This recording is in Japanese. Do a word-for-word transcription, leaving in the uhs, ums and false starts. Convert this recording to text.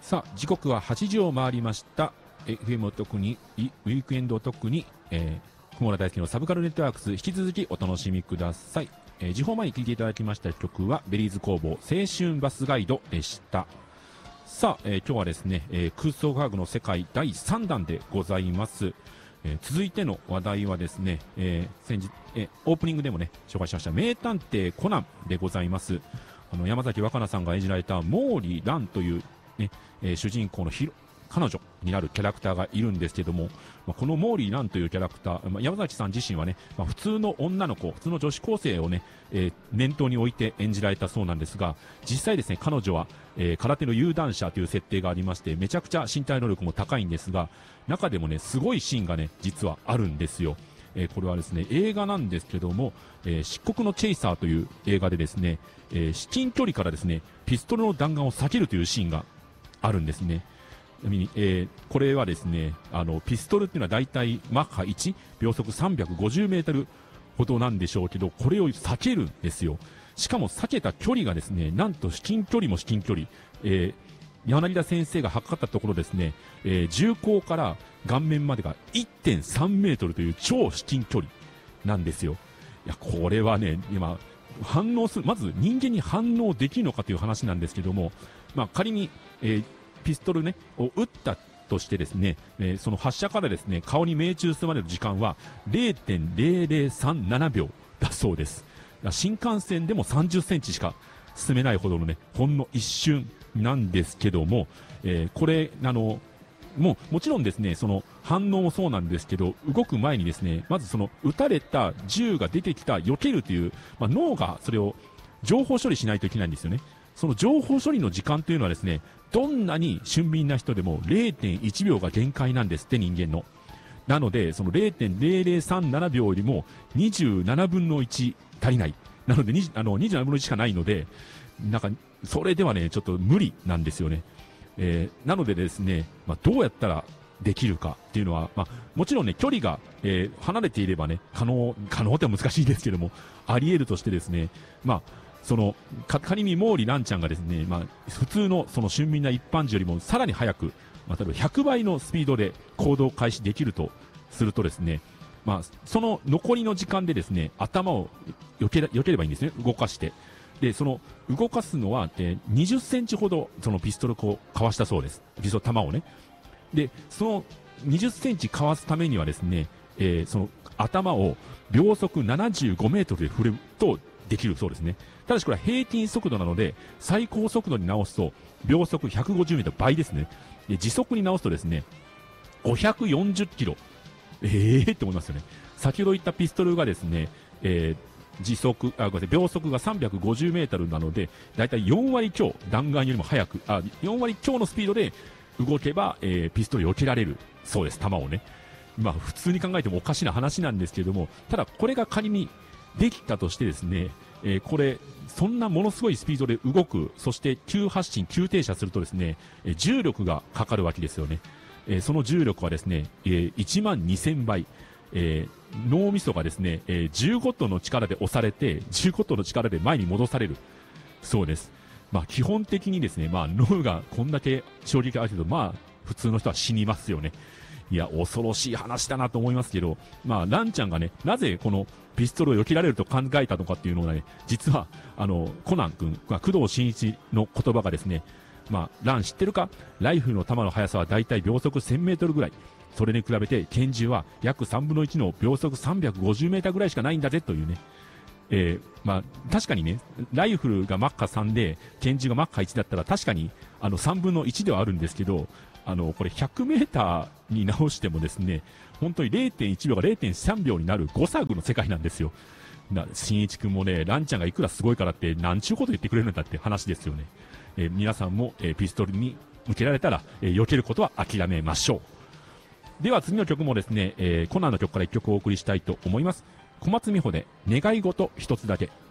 さあ時刻ははちじを回りました。 エフエム 特にウィークエンド特に、えー、熊田大輔のサブカルネットワークス、引き続きお楽しみください。えー、時報前に聴いていただきました曲はベリーズ工房青春バスガイドでした。さあ、えー、今日はですね、えー、空想科学の世界だいさんだんでございます。えー、続いての話題はですね、えー、先日、えー、オープニングでもね紹介しました名探偵コナンでございます。あの山崎若菜さんが演じられた毛利蘭というね、えー、主人公のひろ彼女になるキャラクターがいるんですけども、まあ、この毛利蘭というキャラクター、まあ、山崎さん自身はね、まあ、普通の女の子、普通の女子高生をね、えー、念頭に置いて演じられたそうなんですが、実際ですね彼女は、えー、空手の有段者という設定がありまして、めちゃくちゃ身体能力も高いんですが、中でもねすごいシーンがね実はあるんですよ。えー、これはですね映画なんですけども、えー、漆黒のチェイサーという映画でですね、えー、至近距離からですねピストルの弾丸を避けるというシーンがあるんですね。ちなみに、えー、これはですねあのピストルっていうのはだいたいマッハいち、秒速さんびゃくごじゅうメートルほどなんでしょうけど、これを避けるんですよ。しかも避けた距離がですねなんと至近距離も至近距離、えー、柳田先生が測ったところですね、えー、銃口から顔面までが いってんさんメートルという超至近距離なんですよ。いやこれはね今反応する、まず人間に反応できるのかという話なんですけども、まあ、仮に、えーピストル、ね、を撃ったとしてですね、えー、その発射からですね顔に命中するまでの時間は れいてんぜろぜろさんななびょうだそうです。新幹線でもさんじゅっセンチしか進めないほどのねほんの一瞬なんですけども、えー、これあのもうもちろんですねその反応もそうなんですけど、動く前にですねまずその撃たれた銃が出てきた避けるという、まあ、脳がそれを情報処理しないといけないんですよね。その情報処理の時間というのはですねどんなに俊敏な人でも れいてんいちびょうが限界なんですって、人間の。なのでその れいてんぜろぜろさんななびょうよりもにじゅうななぶんのいち足りない。なのでにあのにじゅうななぶんのいちしかないので、なんかそれではねちょっと無理なんですよね。えー、なのでですね、まあ、どうやったらできるかっていうのは、まあ、もちろんね距離が、えー、離れていればね可能可能って難しいですけどもあり得るとしてですね、まあその仮に毛利蘭ちゃんがですね、まあ、普通のその俊敏な一般人よりもさらに早く、まあ、例えばひゃくばいのスピードで行動開始できるとするとですね、まあ、その残りの時間でですね頭を避け、避ければいいんですね、動かして。でその動かすのは、えー、にじゅっセンチほどそのピストルをかわしたそうです。ピストル弾をね。でそのにじゅっセンチかわすためにはですね、えー、その頭を秒速ななじゅうごメートルで振るとできるそうですね。ただしこれは平均速度なので最高速度に直すと秒速ひゃくごじゅうメートル、倍ですね。で時速に直すとですねごひゃくよんじゅっキロ、えーって思いますよね。先ほど言ったピストルがですね、えー、時速あごめんなさい秒速がさんびゃくごじゅうメートルなのでだいたいよんわり強、弾丸よりも速くあよんわり強のスピードで動けば、えー、ピストル避けられるそうです、弾をね。まあ普通に考えてもおかしな話なんですけれども、ただこれが仮にできたとしてですね、えー、これそんなものすごいスピードで動く、そして急発進急停車するとですね、えー、重力がかかるわけですよね。えー、その重力はですね、えー、いちまんにせんばい、えー、脳みそがですね、えー、じゅうごトンの力で押されてじゅうごトンの力で前に戻されるそうです。まあ基本的にですね、まあ脳がこんだけ衝撃があるけど、まあ普通の人は死にますよね。いや恐ろしい話だなと思いますけど、まあランちゃんがねなぜこのピストルを避けられると考えたのかっていうのはね、実はあのコナン君、工藤新一の言葉がですね、まあラン知ってるか、ライフルの弾の速さはだいたい秒速せんメートルぐらい、それに比べて拳銃は約さんぶんのいちの秒速さんびゃくごじゅうメーターぐらいしかないんだぜというね。えー、まあ確かにねライフルがマッハさんで拳銃がマッハいちだったら確かにあのさんぶんのいちではあるんですけど、あのこれひゃくメーターに直してもですね本当に れいてんいちびょうが れいてんさんびょうになる誤差の世界なんですよ。な新一君もねランちゃんがいくらすごいからってなんちゅうこと言ってくれるんだって話ですよね。えー、皆さんも、えー、ピストルに向けられたら、えー、避けることは諦めましょう。では次の曲もですね、えー、コナンの曲からいっきょくお送りしたいと思います。小松美穂で願い事一つだけ。